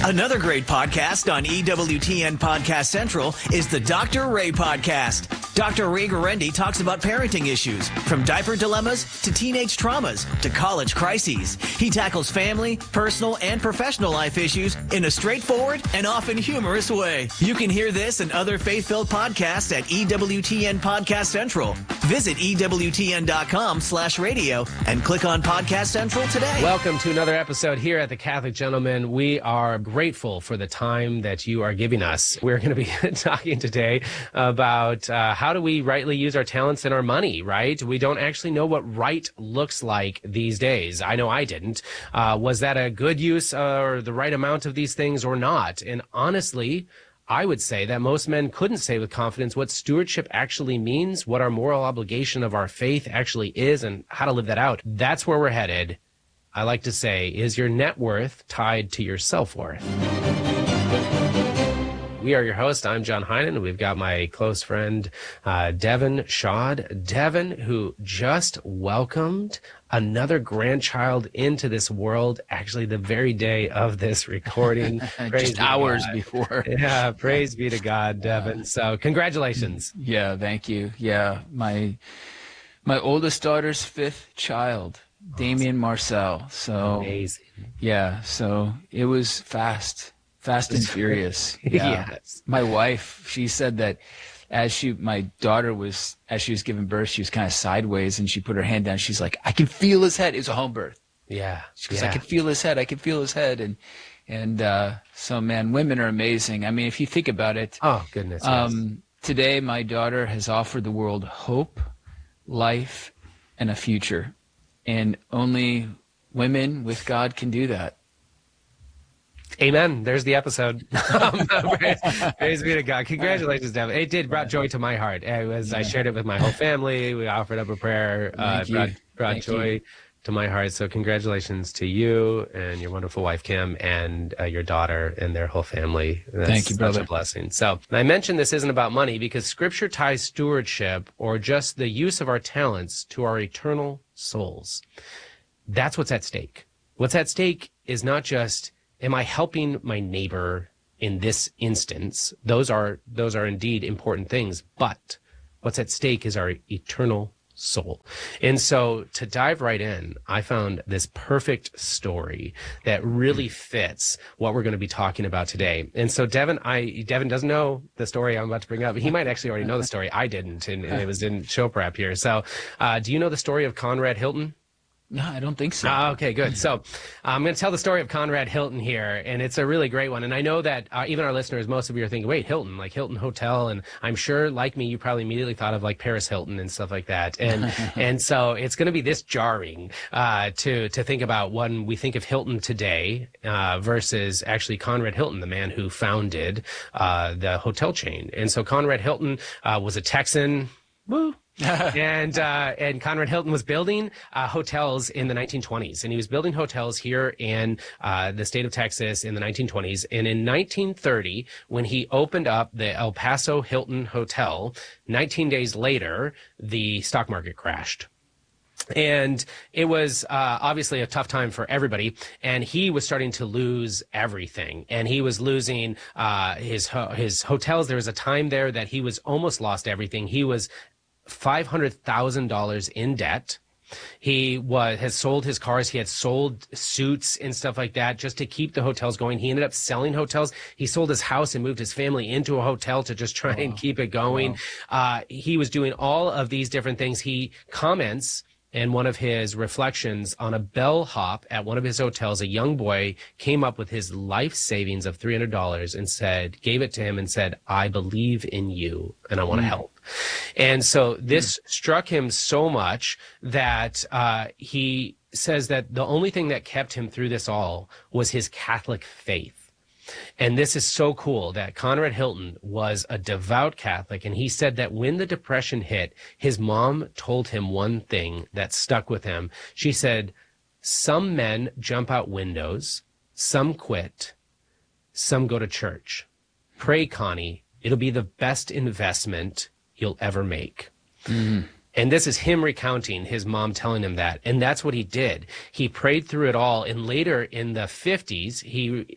Another great podcast on EWTN Podcast Central is the Dr. Ray Podcast. Dr. Ray Guarendi talks about parenting issues, from diaper dilemmas to teenage traumas to college crises. He tackles family, personal, and professional life issues in a straightforward and often humorous way. You can hear this and other faith-filled podcasts at EWTN Podcast Central. Visit EWTN.com/radio and click on Podcast Central today. Welcome to another episode here at The Catholic Gentleman. We are grateful for the time that you are giving us. We're going to be talking today about how do we rightly use our talents and our money, right? We don't actually know what right looks like these days. I know I didn't. Was that a good use or the right amount of these things or not? And honestly, I would say that most men couldn't say with confidence what stewardship actually means, what our moral obligation of our faith actually is, and how to live that out. That's where we're headed. I like to say, is your net worth tied to your self-worth? We are your host. I'm John Heinen. We've got my close friend, Devin Shad. Devin, who just welcomed another grandchild into this world, actually the very day of this recording. Just hours before. Yeah, praise be to God, Devin. So congratulations. Yeah, thank you. Yeah, my oldest daughter's fifth child, Damien Marcel. So amazing. Yeah, so it was fast and furious. Yeah. Yes. My wife, she said that as she was giving birth, she was kind of sideways and she put her hand down. She's like, I can feel his head. It was a home birth. Yeah. Because I can feel his head. I can feel his head. And so, man, women are amazing. I mean, if you think about it. Oh, goodness. Yes. Today, my daughter has offered the world hope, life, and a future. And only women with God can do that. Amen. There's the episode. Praise be to God. Congratulations, Devin. It brought joy to my heart. I shared it with my whole family. We offered up a prayer. Brought joy to my heart. So congratulations to you and your wonderful wife, Kim, and your daughter and their whole family. Thank you, brother. Such a blessing. So I mentioned this isn't about money because Scripture ties stewardship or just the use of our talents to our eternal souls. That's what's at stake. What's at stake is not just, am I helping my neighbor in this instance? Those are indeed important things, but what's at stake is our eternal soul. And so to dive right in, I found this perfect story that really fits what we're going to be talking about today. And so Devin doesn't know the story I'm about to bring up. He might actually already know the story. I didn't, and it was in show prep here. So do you know the story of Conrad Hilton? No, I don't think so. Okay, good. So I'm going to tell the story of Conrad Hilton here, and it's a really great one. And I know that even our listeners, most of you are thinking, wait, Hilton, like Hilton Hotel. And I'm sure, like me, you probably immediately thought of like Paris Hilton and stuff like that. And and so it's going to be this jarring to think about when we think of Hilton today versus actually Conrad Hilton, the man who founded the hotel chain. And so Conrad Hilton was a Texan. Woo. and Conrad Hilton was building hotels in the 1920s, and he was building hotels here in the state of Texas in the 1920s. And in 1930, when he opened up the El Paso Hilton Hotel, 19 days later, the stock market crashed. And it was obviously a tough time for everybody, and he was starting to lose everything, and he was losing his hotels. There was a time there that he was almost lost everything. He was $500,000 in debt. He has sold his cars. He had sold suits and stuff like that just to keep the hotels going. He ended up selling hotels. He sold his house and moved his family into a hotel to just try and keep it going. Wow. He was doing all of these different things. He comments in one of his reflections on a bellhop at one of his hotels. A young boy came up with his life savings of $300 and gave it to him and said, I believe in you and I want to help. And so this struck him so much that he says that the only thing that kept him through this all was his Catholic faith. And this is so cool that Conrad Hilton was a devout Catholic, and he said that when the Depression hit, his mom told him one thing that stuck with him. She said, some men jump out windows, some quit, some go to church. Pray, Connie, it'll be the best investment you'll ever make. Mm-hmm. And this is him recounting his mom telling him that. And that's what he did. He prayed through it all. And later in the 50s, he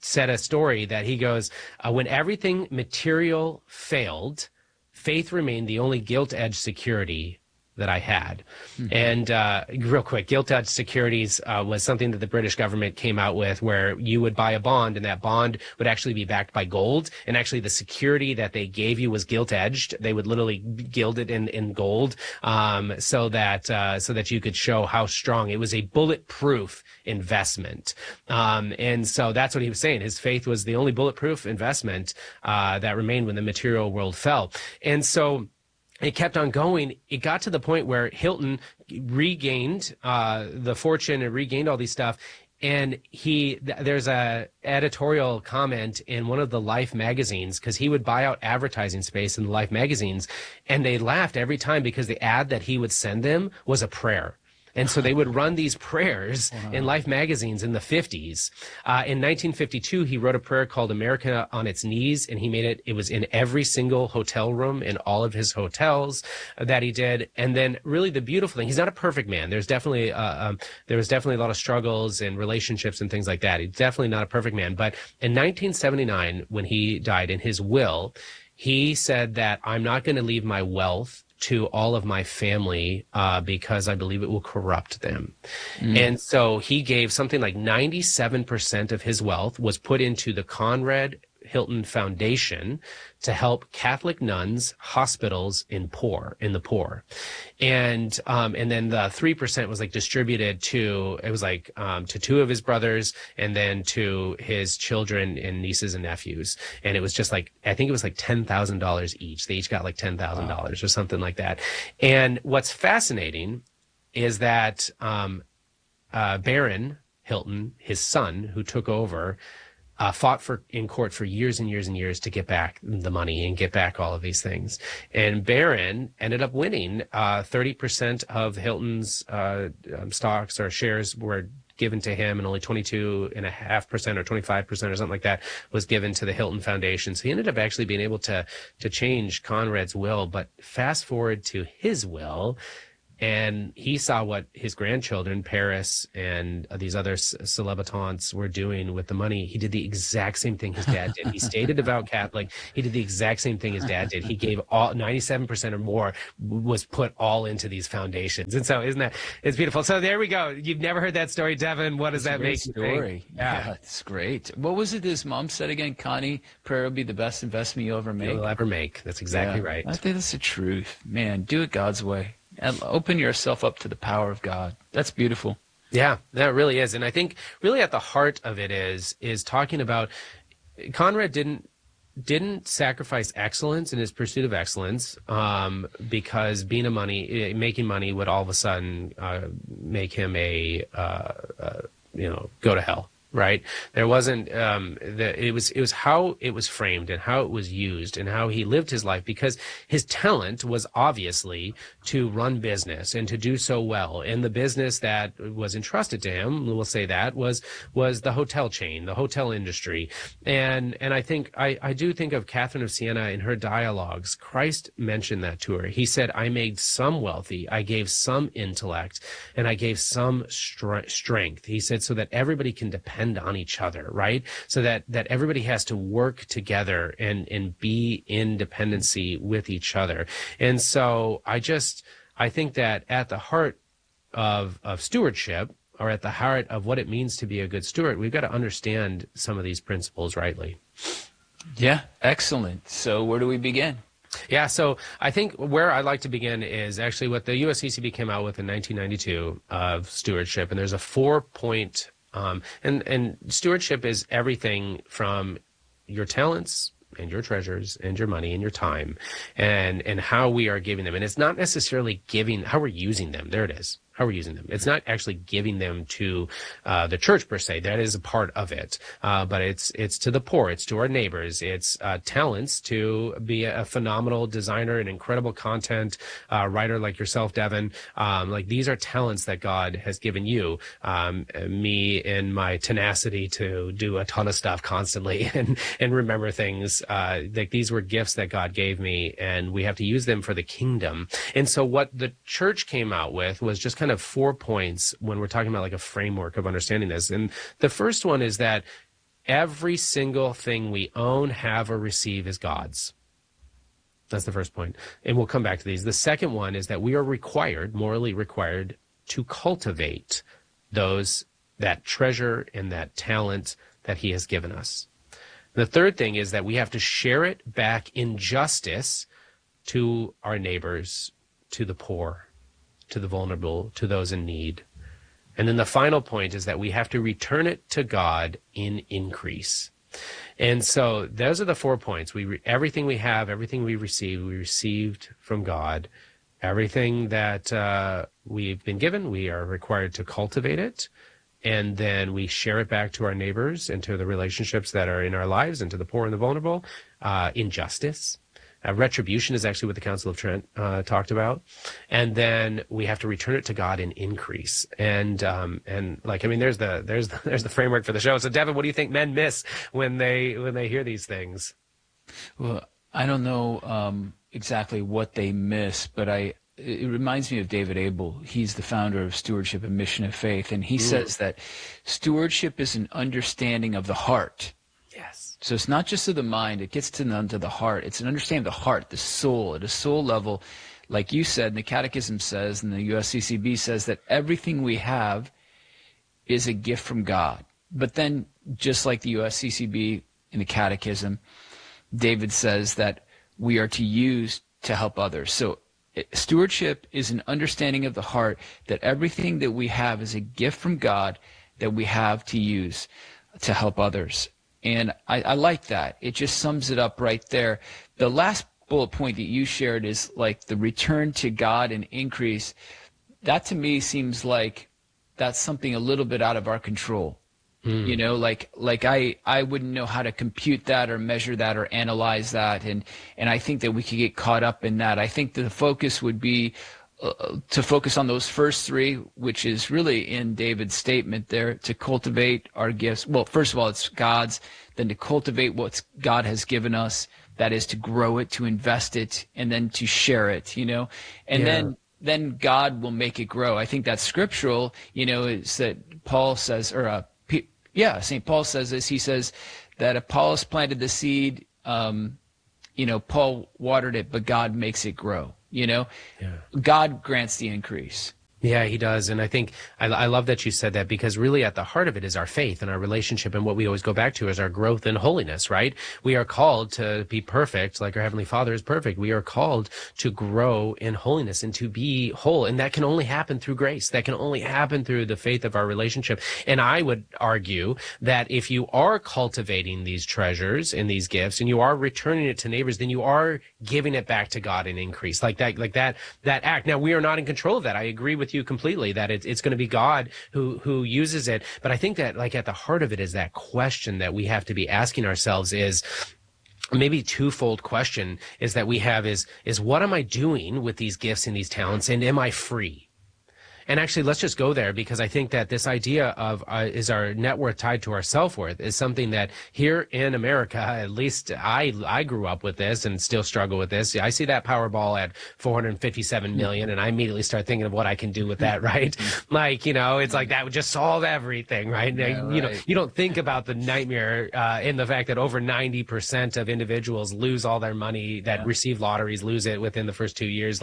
said a story that he goes, when everything material failed, faith remained the only gilt-edged security that I had. And real quick, gilt-edged securities was something that the British government came out with, where you would buy a bond and that bond would actually be backed by gold. And actually the security that they gave you was gilt-edged. They would literally gild it in gold, so that you could show how strong. It was a bulletproof investment. And so that's what he was saying. His faith was the only bulletproof investment that remained when the material world fell. And so it kept on going. It got to the point where Hilton regained the fortune and regained all these stuff. And there's a editorial comment in one of the Life magazines, because he would buy out advertising space in the Life magazines, and they laughed every time because the ad that he would send them was a prayer. And so they would run these prayers in Life magazines in the 50s. In 1952, he wrote a prayer called America on Its Knees, and it was in every single hotel room in all of his hotels that he did. And then really the beautiful thing, he's not a perfect man. There was definitely a lot of struggles and relationships and things like that. He's definitely not a perfect man. But in 1979, when he died, in his will, he said that I'm not going to leave my wealth to all of my family because I believe it will corrupt them. And so he gave something like 97% of his wealth was put into the Conrad Hilton Foundation to help Catholic nuns, hospitals in the poor. And then the 3% was like distributed to two of his brothers and then to his children and nieces and nephews. And it was just like, I think it was like $10,000 each. They each got like $10,000 or something like that. And what's fascinating is that Barron Hilton, his son, who took over, fought in court for years and years and years to get back the money and get back all of these things. And Barron ended up winning. 30% of Hilton's stocks or shares were given to him, and only 22.5% or 25% or something like that was given to the Hilton Foundation. So he ended up actually being able to change Conrad's will. But fast forward to his will, and he saw what his grandchildren, Paris and these other celebritantes, were doing with the money. He did the exact same thing his dad did. He stayed a devout Catholic. He did the exact same thing his dad did. He gave 97% or more was put all into these foundations. And so it's beautiful. So there we go. You've never heard that story, Devin. What does that make you think? Yeah, it's great. What was it his mom said again? Connie, prayer will be the best investment you'll ever make. You'll ever make. That's exactly right. I think that's the truth. Man, do it God's way. And open yourself up to the power of God. That's beautiful. Yeah, that really is. And I think really at the heart of it is talking about Conrad didn't sacrifice excellence in his pursuit of excellence, because making money would all of a sudden make him go to hell. Right. There wasn't, it was how it was framed and how it was used and how he lived his life, because his talent was obviously to run business and to do so well. And the business that was entrusted to him, we'll say that, was the hotel chain, the hotel industry. And I think, I do think of Catherine of Siena in her dialogues. Christ mentioned that to her. He said, I made some wealthy, I gave some intellect, and I gave some strength. He said, so that everybody can depend on each other, right? So that everybody has to work together and be in dependency with each other. And so I think that at the heart of stewardship, or at the heart of what it means to be a good steward, we've got to understand some of these principles rightly. Yeah, excellent. So where do we begin? Yeah, so I think where I'd like to begin is actually what the USCCB came out with in 1992 of stewardship. And there's a 4-point and stewardship is everything from your talents and your treasures and your money and your time and how we are giving them. And it's not necessarily how we're using them. There it is. How we're using them. It's not actually giving them to the church per se. That is a part of it. But it's to the poor. It's to our neighbors. It's talents to be a phenomenal designer, an incredible content writer like yourself, Devin. Like these are talents that God has given you. Me and my tenacity to do a ton of stuff constantly and remember things. Like these were gifts that God gave me, and we have to use them for the kingdom. And so what the church came out with was just kind of 4 points when we're talking about like a framework of understanding this. And the first one is that every single thing we own, have, or receive is God's. That's the first point. And we'll come back to these. The second one is that we are required, morally required, to cultivate that treasure and that talent that he has given us. The third thing is that we have to share it back in justice to our neighbors, to the poor, to the vulnerable, to those in need. And then the final point is that we have to return it to God in increase. And so those are the 4 points. Everything we have, everything we received from God. Everything that we've been given, we are required to cultivate it. And then we share it back to our neighbors and to the relationships that are in our lives and to the poor and the vulnerable in justice. Retribution is actually what the Council of Trent talked about. And then we have to return it to God in increase. And there's the framework for the show. So Devin, what do you think men miss when they hear these things? Well, I don't know exactly what they miss, but it reminds me of David Abel. He's the founder of Stewardship and Mission of Faith, and he says that stewardship is an understanding of the heart. Yes. So it's not just of the mind, it gets to the heart. It's an understanding of the heart, the soul, at a soul level. Like you said, and the Catechism says, and the USCCB says, that everything we have is a gift from God. But then, just like the USCCB in the Catechism, David says that we are to use to help others. So stewardship is an understanding of the heart that everything that we have is a gift from God that we have to use to help others. And I like that. It just sums it up right there. The last bullet point that you shared is like the return to God and increase. That to me seems like that's something a little bit out of our control. You know, like I wouldn't know how to compute that or measure that or analyze that. And I think that we could get caught up in that. I think the focus would be to focus on those first three, which is really in David's statement there, to cultivate our gifts. Well, first of all, it's God's, then to cultivate what God has given us, that is to grow it, to invest it, and then to share it, you know, and then God will make it grow. I think that's scriptural, you know, is that Paul says, or St. Paul says this. He says that Apollos planted the seed, Paul watered it, but God makes it grow. God grants the increase. Yeah, he does. And I think I love that you said that, because really at the heart of it is our faith and our relationship. And what we always go back to is our growth in holiness, right? We are called to be perfect like our Heavenly Father is perfect. We are called to grow in holiness and to be whole. And that can only happen through grace. That can only happen through the faith of our relationship. And I would argue that if you are cultivating these treasures and these gifts and you are returning it to neighbors, then you are giving it back to God in increase, like that act. Now, we are not in control of that. I agree with you completely that it's going to be God who uses it. But I think that like at the heart of it is that question that we have to be asking ourselves is maybe twofold question is that we have is what am I doing with these gifts and these talents, and am I free? And actually, let's just go there, because I think that this idea of is our net worth tied to our self-worth is something that here in America, at least I grew up with this and still struggle with this. I see that Powerball at 457 million, and I immediately start thinking of what I can do with that, right? Like, it's like that would just solve everything, right? Yeah, You don't think about the nightmare in the fact that over 90% of individuals lose all their money that receive lotteries, lose it within the first 2 years.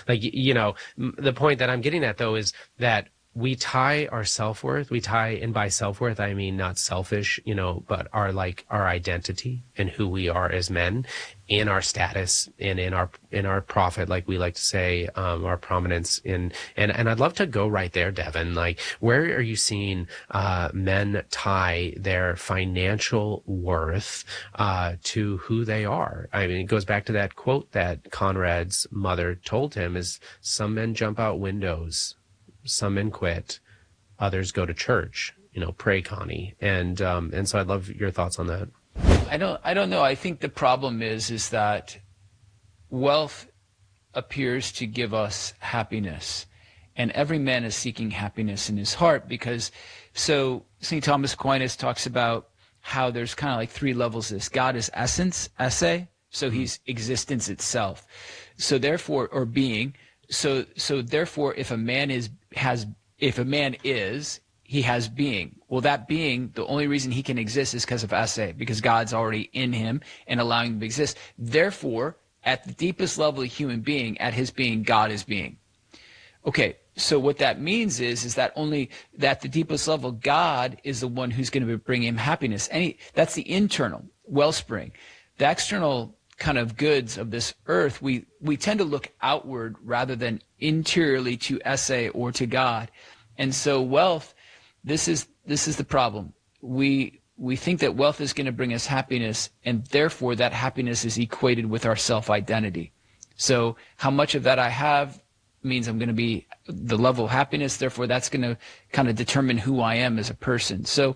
The point that I'm getting at, though, is that we tie our self-worth, and by self-worth, I mean not selfish, but our identity and who we are as men, in our status and in our profit, like we like to say, our prominence and I'd love to go right there, Devin. Like, where are you seeing men tie their financial worth to who they are? I mean, it goes back to that quote that Conrad's mother told him: is some men jump out windows, some men quit, others go to church. Pray, Connie. And so I'd love your thoughts on that. I don't know. I think the problem is that wealth appears to give us happiness, and every man is seeking happiness in his heart, because so St. Thomas Aquinas talks about how there's kind of like three levels of this. God is essence, esse, so he's existence itself. So therefore, or being, so therefore, if a man is, he has being. Well, that being, the only reason he can exist is because of esse, because God's already in him and allowing him to exist. Therefore, at the deepest level of human being, at his being, God is being. Okay, so what that means is that only that the deepest level, God is the one who's going to bring him happiness. That's the internal wellspring. The external kind of goods of this earth, we tend to look outward rather than interiorly to esse or to God. And so wealth, this is the problem. We think that wealth is going to bring us happiness, and therefore that happiness is equated with our self-identity. So how much of that I have means I'm going to be the level of happiness, therefore that's going to kind of determine who I am as a person. So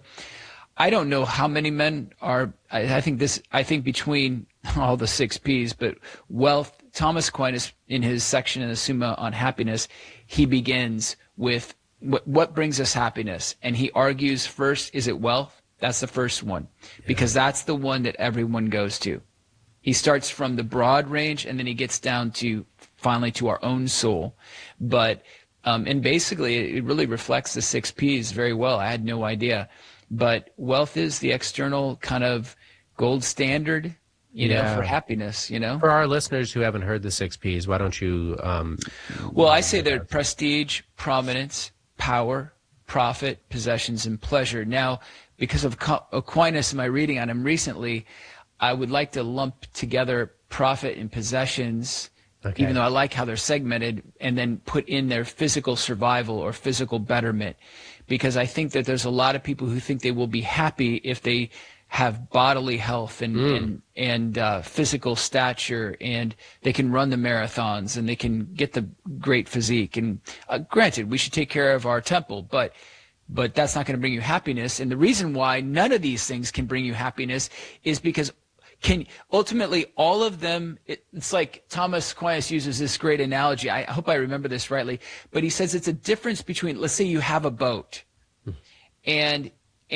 I don't know how many men are, I think between all the 6 Ps, but wealth, Thomas Aquinas in his section in the Summa on happiness, he begins with what brings us happiness. And he argues first, is it wealth? That's the first one, because that's the one that everyone goes to. He starts from the broad range and then he gets down to finally to our own soul. But, and basically it really reflects the 6 Ps very well. I had no idea. But wealth is the external kind of gold standard, you know, for happiness, you know. For our listeners who haven't heard the 6 Ps, why don't you? Well, I say they're prestige, prominence, power, profit, possessions, and pleasure. Now, because of Aquinas in my reading on him recently, I would like to lump together profit and possessions, even though I like how they're segmented, and then put in their physical survival or physical betterment. Because I think that there's a lot of people who think they will be happy if they have bodily health and physical stature, and they can run the marathons and they can get the great physique. And granted, we should take care of our temple, but that's not going to bring you happiness. And the reason why none of these things can bring you happiness is because ultimately all of them, it's like Thomas Aquinas uses this great analogy. I hope I remember this rightly, but he says it's a difference between, let's say you have a boat and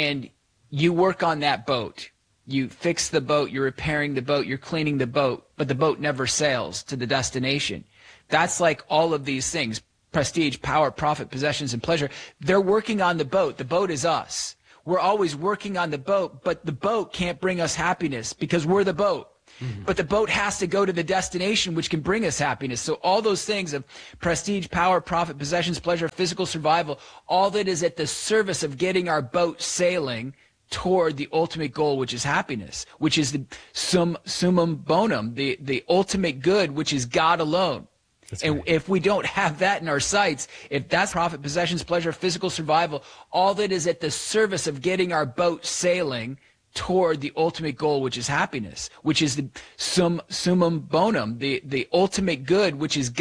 you work on that boat. You fix the boat, you're repairing the boat, you're cleaning the boat, but the boat never sails to the destination. That's like all of these things, prestige, power, profit, possessions, and pleasure. They're working on the boat. The boat is us. We're always working on the boat, but the boat can't bring us happiness because we're the boat. Mm-hmm. But the boat has to go to the destination, which can bring us happiness. So all those things of prestige, power, profit, possessions, pleasure, physical survival, all that is at the service of getting our boat sailing toward the ultimate goal, which is happiness, which is the summum bonum, the ultimate good, which is God alone. And if we don't have that in our sights, if that's profit, possessions, pleasure, physical survival, all that is at the service of getting our boat sailing toward the ultimate goal, which is happiness, which is the summum bonum, the ultimate good, which is God.